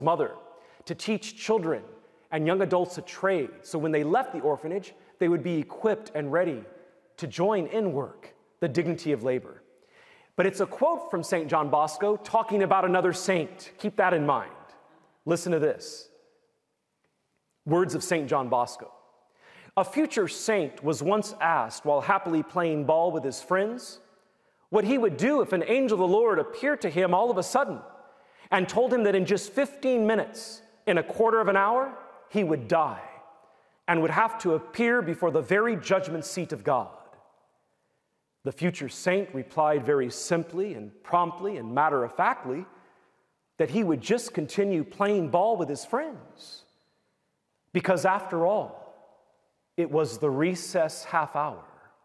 mother to teach children and young adults a trade, so when they left the orphanage, they would be equipped and ready to join in work, the dignity of labor. But it's a quote from St. John Bosco talking about another saint. Keep that in mind. Listen to this. Words of St. John Bosco. A future saint was once asked, while happily playing ball with his friends, what he would do if an angel of the Lord appeared to him all of a sudden and told him that in just 15 minutes, in a quarter of an hour, he would die and would have to appear before the very judgment seat of God. The future saint replied very simply and promptly and matter-of-factly that he would just continue playing ball with his friends, because after all, it was the recess half hour.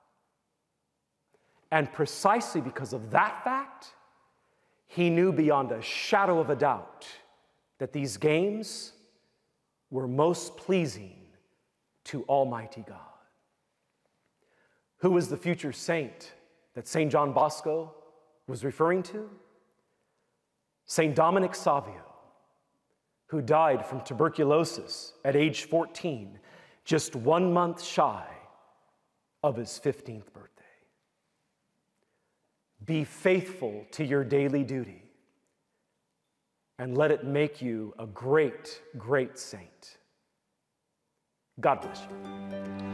And precisely because of that fact, he knew beyond a shadow of a doubt that these games were most pleasing to Almighty God. Who was the future saint that St. John Bosco was referring to? St. Dominic Savio, who died from tuberculosis at age 14, just 1 month shy of his 15th birthday. Be faithful to your daily duty, and let it make you a great, great saint. God bless you.